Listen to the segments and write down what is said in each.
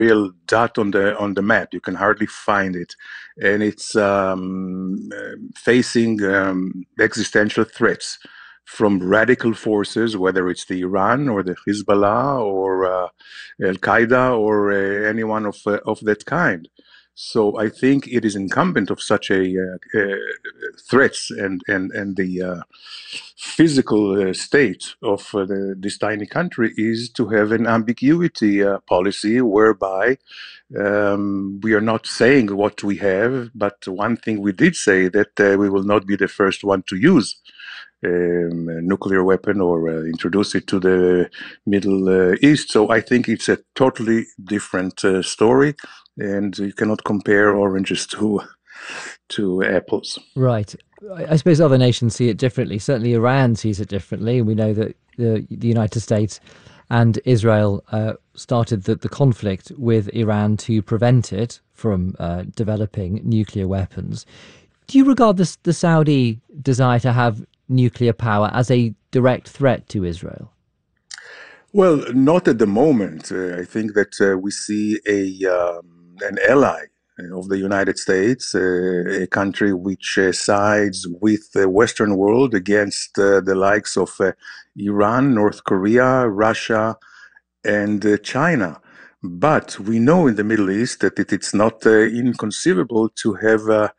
real dot on the map. You can hardly find it, and it's facing existential threats from radical forces, whether it's the Iran or the Hezbollah or Al Qaeda or anyone of that kind. So I think it is incumbent of such a threats and the physical state of this tiny country is to have an ambiguity policy whereby we are not saying what we have, but one thing we did say that we will not be the first one to use a nuclear weapon or introduce it to the Middle East. So I think it's a totally different story, and you cannot compare oranges to apples. Right. I suppose other nations see it differently. Certainly Iran sees it differently. And we know that the United States and Israel started the conflict with Iran to prevent it from developing nuclear weapons. Do you regard the Saudi desire to have nuclear power as a direct threat to Israel? Well, not at the moment. I think that we see an ally of the United States, a country which sides with the Western world against the likes of Iran, North Korea, Russia, and China. But we know in the Middle East that it's not inconceivable to have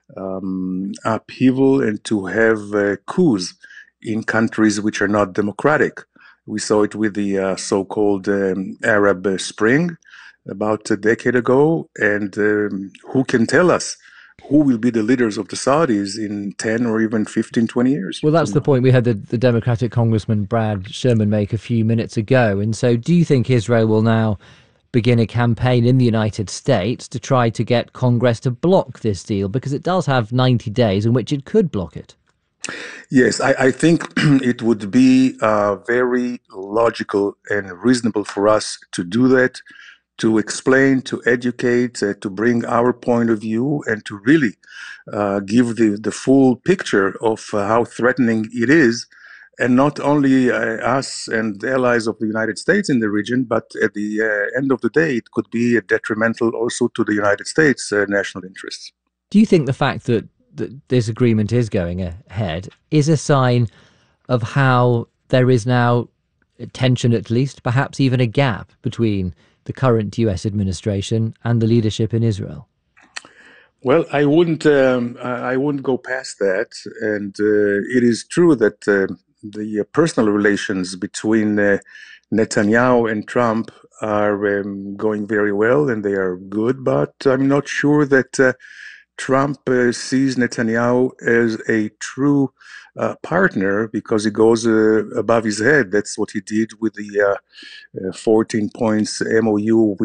upheaval and to have coups in countries which are not democratic. We saw it with the so-called Arab Spring about a decade ago, and who can tell us who will be the leaders of the Saudis in 10 or even 15, 20 years? Well, that's the point we had the Democratic Congressman Brad Sherman make a few minutes ago. And so do you think Israel will now begin a campaign in the United States to try to get Congress to block this deal? Because it does have 90 days in which it could block it. Yes, I think it would be very logical and reasonable for us to do that, to explain, to educate, to bring our point of view, and to really give the full picture of how threatening it is, and not only us and the allies of the United States in the region, but at the end of the day, it could be detrimental also to the United States' national interests. Do you think the fact that this agreement is going ahead is a sign of how there is now tension, at least, perhaps even a gap between the current US administration and the leadership in Israel? Well, I wouldn't go past that, and it is true that the personal relations between Netanyahu and Trump are going very well, and they are good. But I'm not sure that Trump sees Netanyahu as a true partner, because he goes above his head. That's what he did with the 14 points MOU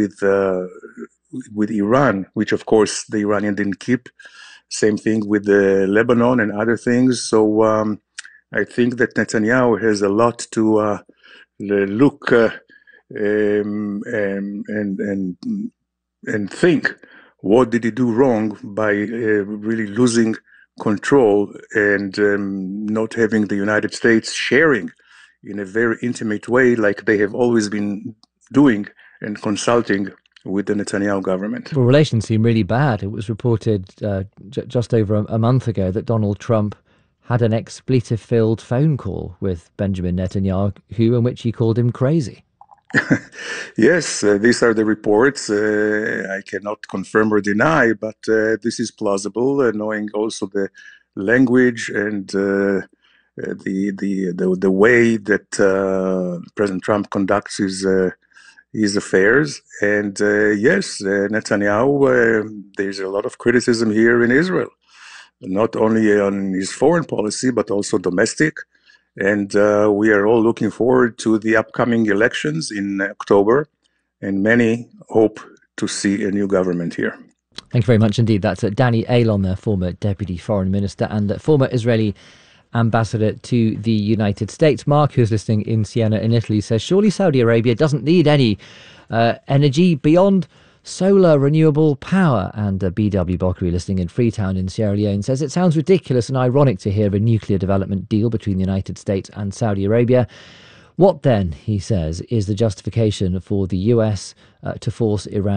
with Iran, which of course the Iranian didn't keep. Same thing with Lebanon and other things. So I think that Netanyahu has a lot to look and think. What did he do wrong by really losing control and not having the United States sharing in a very intimate way, like they have always been doing and consulting with the Netanyahu government? Well, relations seem really bad. It was reported just over a month ago that Donald Trump had an expletive-filled phone call with Benjamin Netanyahu, in which he called him crazy. Yes, these are the reports. I cannot confirm or deny, but this is plausible, knowing also the language and the way that President Trump conducts his affairs. And yes, Netanyahu, there's a lot of criticism here in Israel, not only on his foreign policy, but also domestic. And we are all looking forward to the upcoming elections in October, and many hope to see a new government here. Thank you very much indeed. That's Danny Ayalon, the former Deputy Foreign Minister and former Israeli ambassador to the United States. Mark, who's listening in Siena in Italy, says, surely Saudi Arabia doesn't need any energy beyond solar renewable power. And BW Bokri, listening in Freetown in Sierra Leone, says it sounds ridiculous and ironic to hear of a nuclear development deal between the United States and Saudi Arabia What then, he says, is the justification for the US to force Iran